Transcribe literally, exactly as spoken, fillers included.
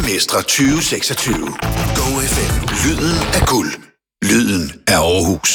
Mestre tyve seksogtyve. Go F M. Lyden af guld. Lyden af Aarhus.